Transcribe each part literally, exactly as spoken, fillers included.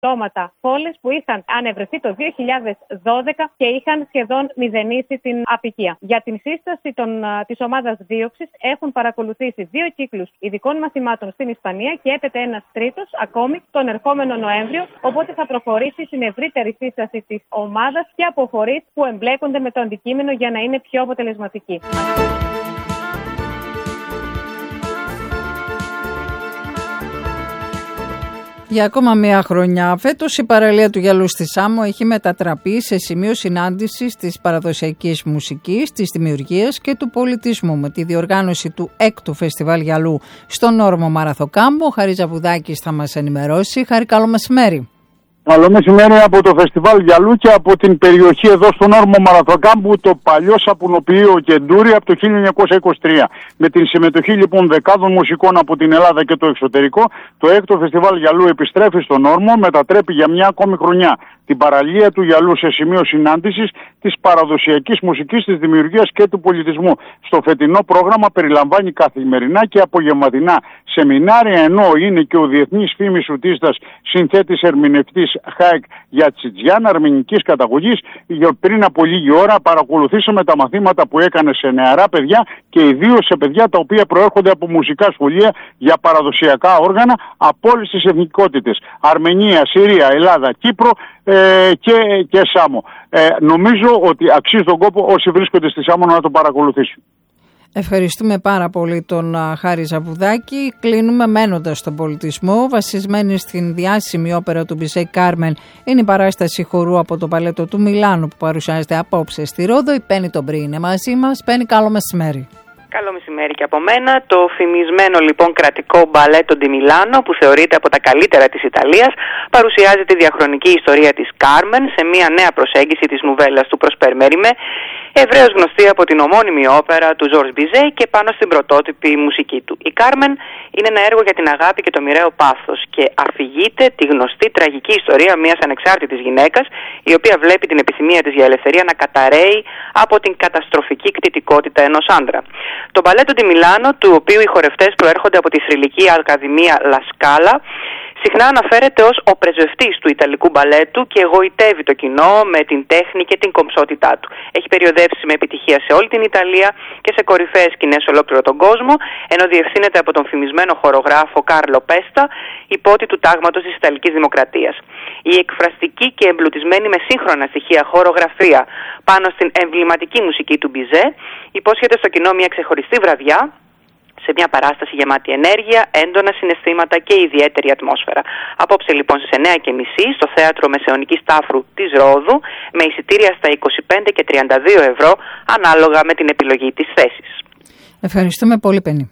κυκλώματα φόλες που είχαν ανεβρεθεί το δύο χιλιάδες δώδεκα και είχαν σχεδόν μηδενίσει την αποικία. Για την σύσταση των, της ομάδας δίωξης έχουν παρακολουθήσει δύο κύκλους ειδικών μαθημάτων στην Ισπανία και έπεται ένας τρίτος ακόμη τον ερχόμενο Νοέμβριο. Οπότε θα προχωρήσει στην ευρύτερη σύσταση της ομάδας και από φορείς που εμπλέκονται με το αντικείμενο για να είναι πιο αποτελεσματική. Για ακόμα μία χρονιά φέτος η παραλία του Γυαλού στη Σάμο έχει μετατραπεί σε σημείο συνάντησης της παραδοσιακής μουσικής, της δημιουργίας και του πολιτισμού με τη διοργάνωση του έκτου Φεστιβάλ Γυαλού στον όρμο Μαραθοκάμπο. Ο Χαρίς Ζαβουδάκης θα μας ενημερώσει. Χαρί, καλό μεσημέρι. Καλό μεσημέρι από το Φεστιβάλ Γυαλού και από την περιοχή εδώ στον όρμο Μαραθοκάμπου, το παλιό σαπουνοποιείο Κεντούρι από το χίλια εννιακόσια είκοσι τρία. Με την συμμετοχή λοιπόν δεκάδων μουσικών από την Ελλάδα και το εξωτερικό, το έκτο Φεστιβάλ Γυαλού επιστρέφει στον όρμο, μετατρέπει για μια ακόμη χρονιά την παραλία του Γυαλού σε σημείο συνάντησης της παραδοσιακής μουσικής, της δημιουργίας και του πολιτισμού. Στο φετινό πρόγραμμα περιλαμβάνει καθημερινά και απογευματινά σεμινάρια, ενώ είναι και ο διεθνής φήμης σουτίστας, συνθέτης, ερμηνευτής Χάικ Γιατσιτζιάν, αρμενικής καταγωγής. Πριν από λίγη ώρα παρακολουθήσαμε τα μαθήματα που έκανε σε νεαρά παιδιά και ιδίως σε παιδιά τα οποία προέρχονται από μουσικά σχολεία για παραδοσιακά όργανα από όλες τις εθνικότητες. Αρμενία, Συρία, Ελλάδα, Κύπρο ε, και, και Σάμο. Ε, νομίζω ότι αξίζει τον κόπο όσοι βρίσκονται στη Σάμο να το παρακολουθήσουν. Ευχαριστούμε πάρα πολύ τον Χάρη Ζαβουδάκη. Κλείνουμε μένοντας στον πολιτισμό. Βασισμένη στην διάσημη όπερα του Μπιζέ Κάρμεν είναι η παράσταση χορού από το Παλέτο του Μιλάνου που παρουσιάζεται απόψε στη Ρόδο. Η Πέννη Τομπρί είναι μαζί μας. Πέννη, καλό μεσημέρι. Καλό μεσημέρι και από μένα. Το φημισμένο λοιπόν κρατικό Μπαλέτο ντι Μιλάνο, που θεωρείται από τα καλύτερα της Ιταλίας, παρουσιάζει τη διαχρονική ιστορία της Κάρμεν σε μια νέα προσέγγιση της νουβέλας του Προσπέρ Μέριμε, ευρέως γνωστή από την ομώνυμη όπερα του Ζορζ Μπιζέ και πάνω στην πρωτότυπη μουσική του. Η Κάρμεν είναι ένα έργο για την αγάπη και το μοιραίο πάθος και αφηγείται τη γνωστή τραγική ιστορία μιας ανεξάρτητης γυναίκας, η οποία βλέπει την επιθυμία της για ελευθερία να καταρρέει από την καταστροφική κτητικότητα ενός άντρα. Το Μπαλέτο ντι Μιλάνο, του οποίου οι χορευτές προέρχονται από τη θρυλική Ακαδημία Λα Σκάλα, συχνά αναφέρεται ως ο πρεσβευτής του Ιταλικού μπαλέτου και εγωιτεύει το κοινό με την τέχνη και την κομψότητά του. Έχει περιοδεύσει με επιτυχία σε όλη την Ιταλία και σε κορυφαίες σκηνές σε ολόκληρο τον κόσμο, ενώ διευθύνεται από τον φημισμένο χορογράφο Κάρλο Πέστα, υπότι του τάγματος της Ιταλικής Δημοκρατίας. Η εκφραστική και εμπλουτισμένη με σύγχρονα στοιχεία χορογραφία πάνω στην εμβληματική μουσική του Μπιζέ υπόσχεται στο κοινό μια ξεχωριστή βραδιά, σε μια παράσταση γεμάτη ενέργεια, έντονα συναισθήματα και ιδιαίτερη ατμόσφαιρα. Απόψε λοιπόν στις εννιά και μισή στο Θέατρο Μεσαιωνικής Τάφρου της Ρόδου, με εισιτήρια στα είκοσι πέντε και τριάντα δύο ευρώ, ανάλογα με την επιλογή της θέσης. Ευχαριστούμε πολύ, Πέννη.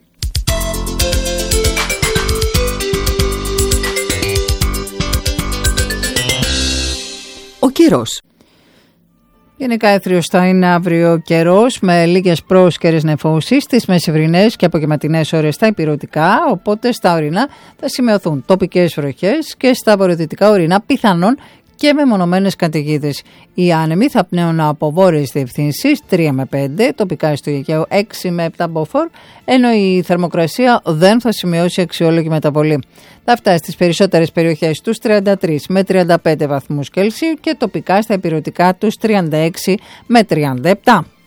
Ο καιρός. Γενικά έθριος θα είναι αύριο καιρός με λίγες πρόσκαιρες νεφώσεις στις μεσημβρινές και απογευματινές ώρες στα ηπειρωτικά, οπότε στα ορεινά θα σημειωθούν τοπικές βροχές και στα βορειοδυτικά ορεινά πιθανόν και μεμονωμένες καταιγίδες. Οι άνεμοι θα πνέουν από βόρειες διευθύνσεις τρία με πέντε, τοπικά στο Αιγαίο έξι με επτά μποφόρ, ενώ η θερμοκρασία δεν θα σημειώσει αξιόλογη μεταβολή. Θα φτάσει στις περισσότερες περιοχές τους τριάντα τρία με τριάντα πέντε βαθμούς Κελσίου και τοπικά στα ηπειρωτικά τους τριάντα έξι με τριάντα επτά.